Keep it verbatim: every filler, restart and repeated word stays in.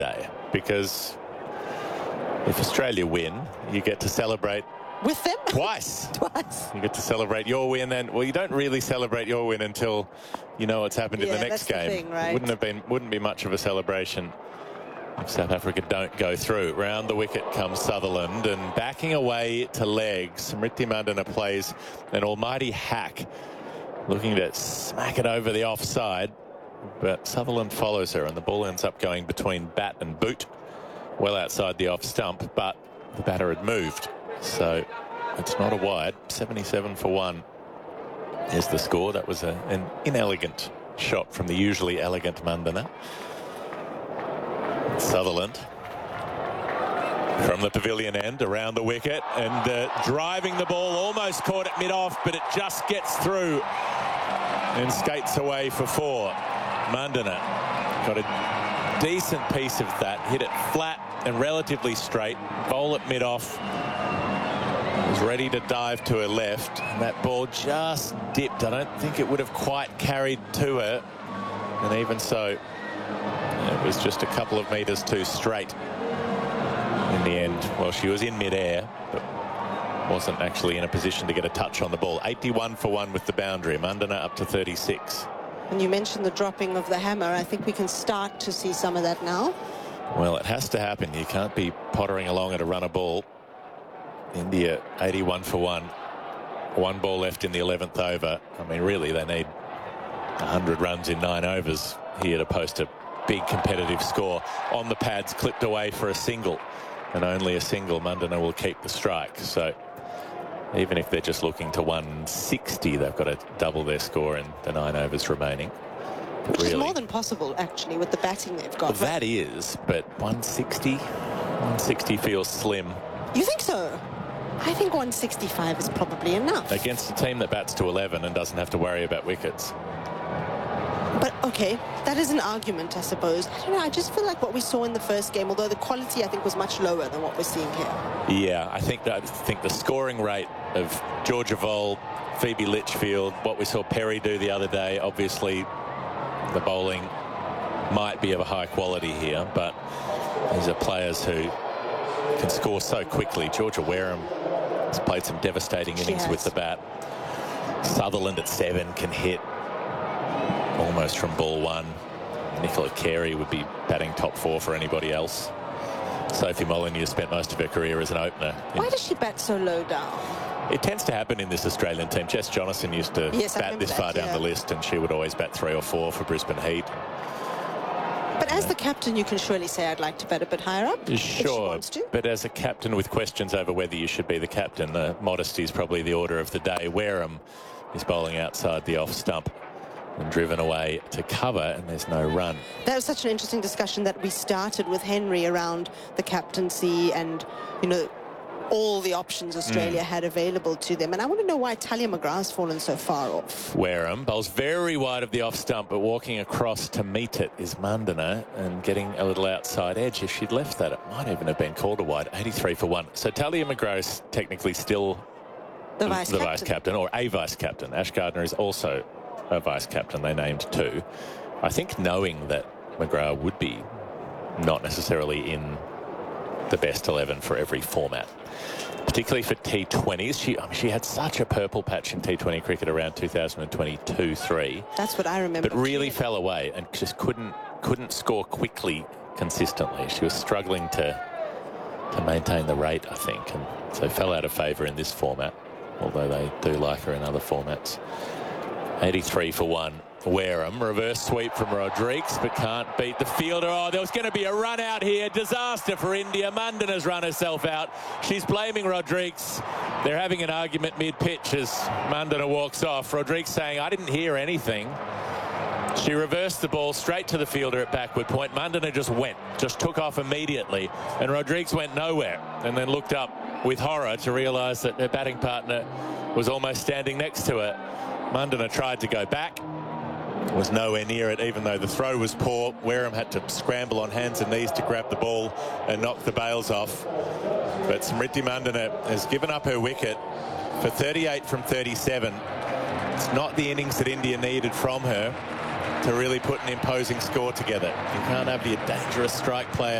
day, because if Australia win, you get to celebrate with them twice. Twice. You get to celebrate your win, and well, you don't really celebrate your win until you know what's happened yeah, in the next that's game. The thing, right? Wouldn't have been, wouldn't be much of a celebration if South Africa don't go through. Round the wicket comes Sutherland, and backing away to legs, Smriti Mandana plays an almighty hack, looking to smack it over the offside, but Sutherland follows her, and the ball ends up going between bat and boot, well outside the off stump, but the batter had moved, so it's not a wide. seventy-seven for one is the score. That was a, an inelegant shot from the usually elegant Mandana. Sutherland from the pavilion end around the wicket, and uh, driving the ball, almost caught it mid-off, but it just gets through and skates away for four. Mandana got a decent piece of that, hit it flat and relatively straight, bowl it mid-off, was ready to dive to her left, and that ball just dipped. I don't think it would have quite carried to her, and even so, it was just a couple of metres too straight in the end. Well, she was in mid-air, but wasn't actually in a position to get a touch on the ball. eighty-one for one with the boundary. Mandana up to thirty-six. And you mentioned the dropping of the hammer. I think we can start to see some of that now. Well, it has to happen. You can't be pottering along at a run of ball. India eighty-one for one. One ball left in the eleventh over. I mean, really, they need one hundred runs in nine overs here to post a big competitive score. On the pads, clipped away for a single, and only a single. Mandana will keep the strike. So even if they're just looking to one sixty, they've got to double their score in the nine overs remaining. But Which really, is more than possible, actually, with the batting they've got. Well, that is, but one sixty, one sixty feels slim. You think so? I think one sixty-five is probably enough. Against a team that bats to eleven and doesn't have to worry about wickets. But, okay, that is an argument, I suppose. I don't know, I just feel like what we saw in the first game, although the quality, I think, was much lower than what we're seeing here. Yeah, I think that, I think the scoring rate of Georgia Voll, Phoebe Litchfield, what we saw Perry do the other day, obviously the bowling might be of a high quality here, but these are players who can score so quickly. Georgia Wareham has played some devastating innings with the bat. Sutherland at seven can hit almost from ball one. Nicola Carey would be batting top four for anybody else. Sophie Molyneux spent most of her career as an opener. Why does she bat so low down? It tends to happen in this Australian team. Jess Jonathan used to yes, bat this that, far down yeah. the list, and she would always bat three or four for Brisbane Heat. But as the captain, you can surely say I'd like to bat a bit higher up. Sure, if she wants to. But as a captain with questions over whether you should be the captain, uh, modesty is probably the order of the day. Wareham is bowling outside the off stump and driven away to cover, and there's no run. That was such an interesting discussion that we started with Henry around the captaincy and, you know, all the options Australia mm. had available to them. And I want to know why Talia McGrath's fallen so far off. Wareham bowls very wide of the off stump, but walking across to meet it is Mandana and getting a little outside edge. If she'd left that, it might even have been called a wide. eighty-three for one. So Talia McGrath's technically still the vice the captain. vice captain, or a vice captain. Ash Gardner is also a vice captain. They named two. I think knowing that McGrath would be not necessarily in the best eleven for every format, particularly for T twenties. She, I mean, she had such a purple patch in T twenty cricket around two thousand twenty-two three. That's what I remember. But really fell away and just couldn't couldn't score quickly consistently. She was struggling to to maintain the rate, I think, and so fell out of favour in this format, although they do like her in other formats. eighty-three for one. Wareham, reverse sweep from Rodrigues, but can't beat the fielder. Oh, there was going to be a run out here. Disaster for India. Mandana's run herself out. She's blaming Rodrigues. They're having an argument mid-pitch as Mandana walks off. Rodrigues saying, I didn't hear anything. She reversed the ball straight to the fielder at backward point. Mandana just went, just took off immediately, and Rodrigues went nowhere and then looked up with horror to realise that her batting partner was almost standing next to her. Mandana tried to go back, was nowhere near it, even though the throw was poor. Wareham had to scramble on hands and knees to grab the ball and knock the bails off. But Smriti Mandana has given up her wicket for thirty-eight from thirty-seven. It's not the innings that India needed from her. to really put an imposing score together. You can't have your dangerous strike player